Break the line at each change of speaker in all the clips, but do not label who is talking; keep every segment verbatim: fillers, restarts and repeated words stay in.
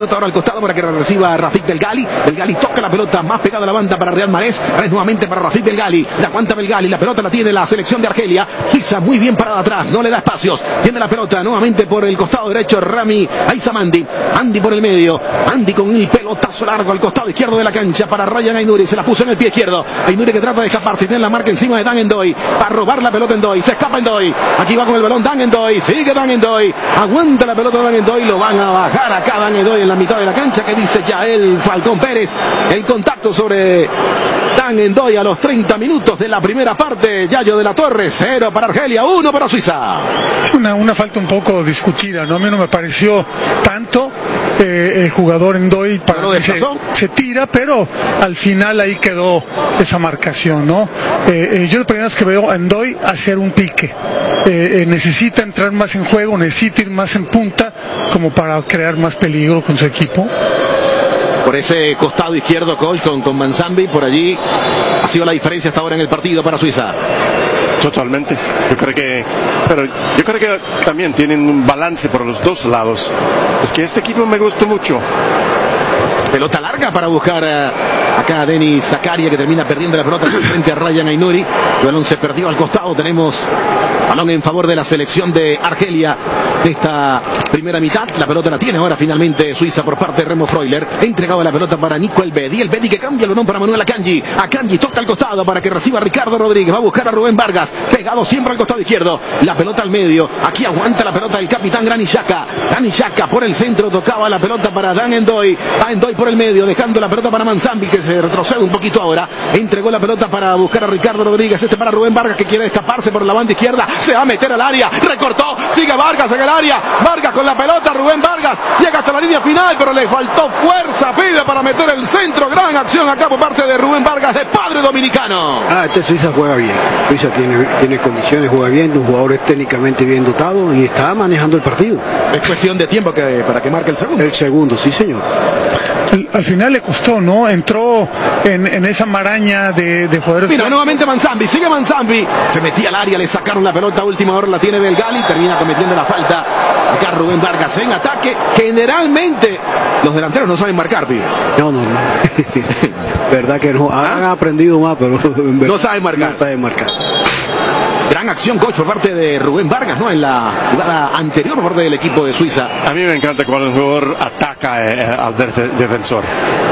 pelota ahora al costado para que reciba Rafik Del Gali. Del Gali toca la pelota más pegada a la banda para Riyad Mahrez. Mahrez nuevamente para Rafik Del Gali. La aguanta Del Gali. La pelota la tiene la selección de Argelia. Suiza muy bien parada atrás. No le da espacios. Tiene la pelota nuevamente por el costado derecho Rami Aissa Mandi. Mandi por el medio. Mandi con el pelotazo largo al costado izquierdo de la cancha para Rayan Aït-Nouri. Se la puso en el pie izquierdo. Aït-Nouri que trata de escaparse. Tiene la marca encima de Dan N'Doye. Para robar la pelota N'Doye. Se escapa N'Doye. Aquí va con el balón Dan N'Doye. Sigue Dan N'Doye. Aguanta la pelota Dan N'Doye. Lo van a bajar acá Dan N'Doye en la mitad de la cancha. Que dice Yael Falcón Pérez. El contacto sobre Dan N'Doye a los treinta minutos de la primera parte. Yayo de la Torre. Cero para Argelia. Uno para Suiza.
Una, una falta un poco discutida, ¿no? A mí no me pareció tanto. Eh, el jugador N'Doye para mí se, se tira, pero al final ahí quedó esa marcación, ¿no? Eh, eh, yo la primera vez que veo a N'Doye hacer un pique. Eh, eh, necesita entrar más en juego, necesita ir más en punta como para crear más peligro con su equipo.
Por ese costado izquierdo, coach, con, con Manzambi, por allí ha sido la diferencia hasta ahora en el partido para Suiza.
Totalmente. Yo creo que, pero yo creo que también tienen un balance por los dos lados. Es que este equipo me gustó mucho.
Pelota larga para buscar uh, acá a Denis Zakaria, que termina perdiendo la pelota frente a Rayan Aït-Nouri. El balón se perdió al costado. Tenemos balón en favor de la selección de Argelia de esta primera mitad. La pelota la tiene ahora finalmente Suiza por parte de Remo Freuler. Ha entregado la pelota para Nico Elvedi. Elvedi que cambia el balón para Manuel Akanji. Akanji toca al costado para que reciba Ricardo Rodríguez. Va a buscar a Rubén Vargas. Pegado siempre al costado izquierdo. La pelota al medio. Aquí aguanta la pelota el capitán Granit Xhaka. Granit Xhaka por el centro tocaba la pelota para Dan N'Doye. Va N'Doye por el medio, dejando la pelota para Manzambi, que se retrocede un poquito ahora. Entregó la pelota para buscar a Ricardo Rodríguez. Este para Rubén Vargas, que quiere escaparse por la banda izquierda. Se va a meter al área. Recortó. Sigue Vargas en el área. Vargas con la pelota. Rubén Vargas llega hasta la línea final, pero le faltó fuerza, pibe, para meter el centro. Gran acción acá por parte de Rubén Vargas, de padre dominicano.
Ah, este Suiza juega bien. Suiza tiene, tiene condiciones, juega bien. Un jugador es técnicamente bien dotado y está manejando el partido.
Es cuestión de tiempo que, para que marque el segundo.
El segundo, sí, señor.
Al, al final le costó, ¿no? Entró en, en esa maraña de, de jugadores.
Mira, nuevamente Manzambi, sigue Manzambi. Se metía al área, le sacaron la pelota. Última hora la tiene Del Gali. Termina cometiendo la falta. Acá Rubén Vargas en ataque. Generalmente los delanteros no saben marcar, pibe.
No, no, no. Verdad que no. Han ¿Ah? aprendido más, pero
no saben marcar.
No saben marcar.
Gran acción, coach, por parte de Rubén Vargas, ¿no? En la jugada anterior por parte del equipo de Suiza.
A mí me encanta cuando un jugador ataca eh, al de defensor.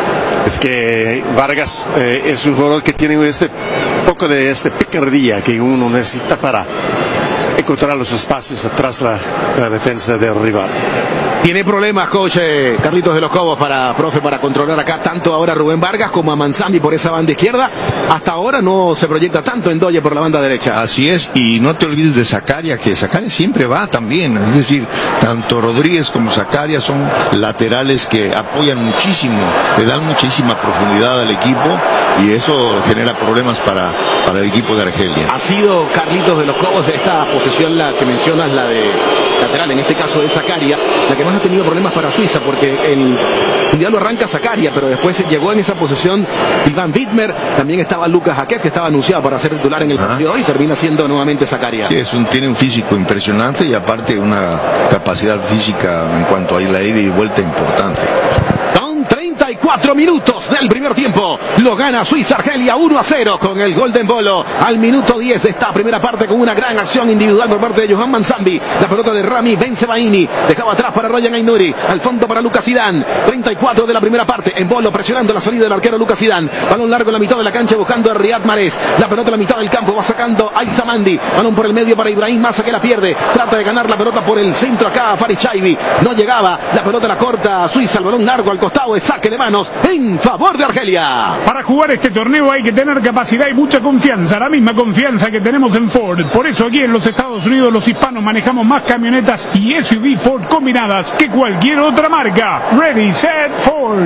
Es que Vargas eh, es un jugador que tiene este poco de este picardía que uno necesita para encontrar los espacios atrás de la, la defensa del rival.
Tiene problemas, coach eh, Carlitos de los Cobos, para, profe, para controlar acá tanto ahora a Rubén Vargas como a Manzambi por esa banda izquierda. Hasta ahora no se proyecta tanto N'Doye por la banda derecha.
Así es, y no te olvides de Zakaria, que Zakaria siempre va también. Es decir, tanto Rodríguez como Zakaria son laterales que apoyan muchísimo, le dan muchísima profundidad al equipo y eso genera problemas para, para el equipo de Argelia.
Ha sido, Carlitos de los Cobos, esta posesión la que mencionas, la de lateral, en este caso de Zakaria, la que más ha tenido problemas para Suiza, porque el mundial lo arranca Zakaria, pero después llegó en esa posesión Iván Widmer, también estaba Lucas Jaquez, que estaba anunciado para ser titular en el
Ajá.
partido hoy, termina siendo nuevamente Zakaria.
Sí, es un, tiene un físico impresionante y aparte una capacidad física en cuanto a ir la ida y vuelta importante.
treinta y cuatro minutos del primer tiempo. Lo gana Suiza Argelia uno a cero con el gol de Embolo al minuto diez de esta primera parte, con una gran acción individual por parte de Johan Manzambi. La pelota de Rami Bensebaini. Dejaba atrás para Rayan Aït-Nouri. Al fondo para Lucas Zidane. treinta y cuatro de la primera parte. Embolo presionando la salida del arquero Lucas Zidane. Balón largo en la mitad de la cancha buscando a Riyad Mahrez. La pelota en la mitad del campo va sacando Aissa Mandi. Balón por el medio para Ibrahim Massa, que la pierde. Trata de ganar la pelota por el centro acá a Farid Chaibi. No llegaba. La pelota la corta a Suiza. El balón largo al costado. Es saque de manos en favor de Argelia.
Para jugar este torneo hay que tener capacidad y mucha confianza, la misma confianza que tenemos en Ford. Por eso aquí en los Estados Unidos los hispanos manejamos más camionetas y S U V Ford combinadas que cualquier otra marca. Ready, set, Ford.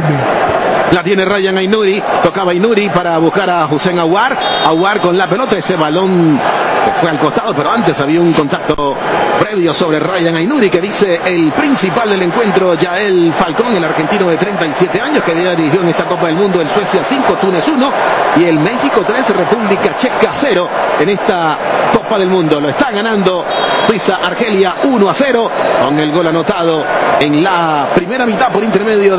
La tiene Rayan Aït-Nouri. Tocaba Aït-Nouri para buscar a Houssen Aouar. Aouar con la pelota. Ese balón fue al costado, pero antes había un contacto previo sobre Rayan Aït-Nouri, que dice el principal del encuentro, Yael Falcón, el argentino de treinta y siete años, que ya dirigió en esta Copa del Mundo el Suecia cinco, Túnez uno y el México tres, República Checa cero en esta Copa del Mundo. Lo está ganando Suiza Argelia uno a cero con el gol anotado en la primera mitad por intermedio de